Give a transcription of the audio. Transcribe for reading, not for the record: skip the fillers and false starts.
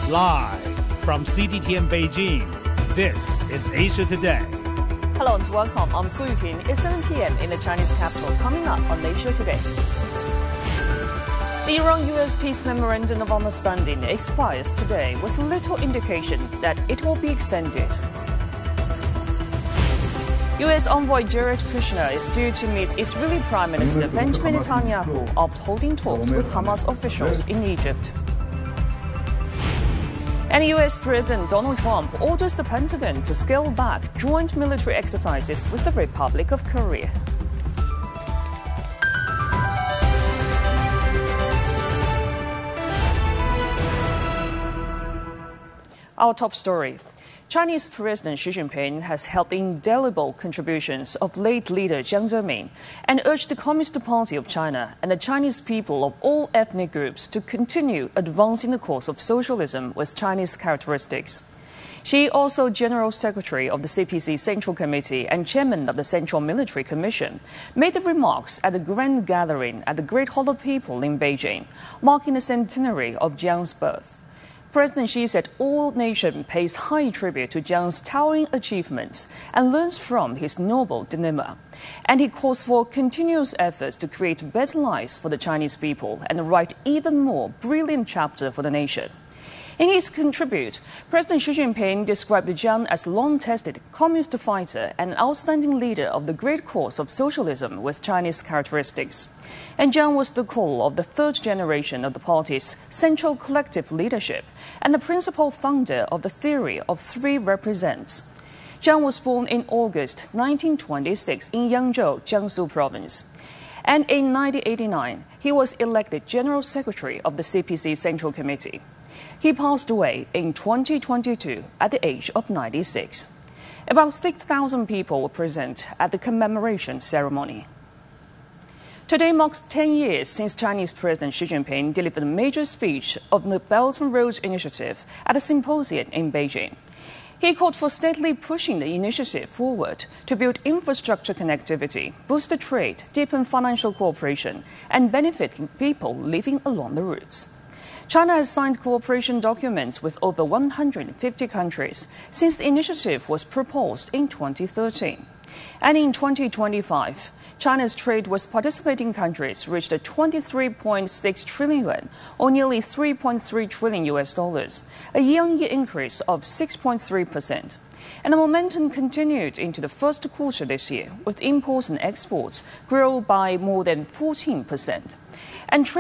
Live from CGTN Beijing, this is Asia Today. Hello and welcome. I'm Su Yuting. It's 7 p.m. in the Chinese capital. Coming up on Asia Today. The Iran-US Peace Memorandum of Understanding expires today with little indication that it will be extended. U.S. envoy Jared Kushner is due to meet Israeli Prime Minister Benjamin Netanyahu after holding talks with Hamas officials in Egypt. And U.S. President Donald Trump orders the Pentagon to scale back joint military exercises with the Republic of Korea. Our top story. Chinese President Xi Jinping has held the indelible contributions of late leader Jiang Zemin and urged the Communist Party of China and the Chinese people of all ethnic groups to continue advancing the course of socialism with Chinese characteristics. Xi, also General Secretary of the CPC Central Committee and Chairman of the Central Military Commission, made the remarks at a grand gathering at the Great Hall of People in Beijing, marking the centenary of Jiang's birth. President Xi said all nation pays high tribute to Jiang's towering achievements and learns from his noble dilemma. And he calls for continuous efforts to create better lives for the Chinese people and write even more brilliant chapter for the nation. In his contribute, President Xi Jinping described Jiang as a long-tested communist fighter and outstanding leader of the great cause of socialism with Chinese characteristics. And Jiang was the core of the third generation of the party's central collective leadership and the principal founder of the theory of three represents. Jiang was born in August 1926 in Yangzhou, Jiangsu province. And in 1989, he was elected General Secretary of the CPC Central Committee. He passed away in 2022 at the age of 96. About 6,000 people were present at the commemoration ceremony. Today marks 10 years since Chinese President Xi Jinping delivered a major speech on the Belt and Road Initiative at a symposium in Beijing. He called for steadily pushing the initiative forward to build infrastructure connectivity, boost trade, deepen financial cooperation, and benefit people living along the routes. China has signed cooperation documents with over 150 countries since the initiative was proposed in 2013. And in 2025, China's trade with participating countries reached 23.6 trillion yuan, or nearly $3.3 trillion, a year-on-year increase of 6.3%. And the momentum continued into the first quarter this year, with imports and exports grow by more than 14%. And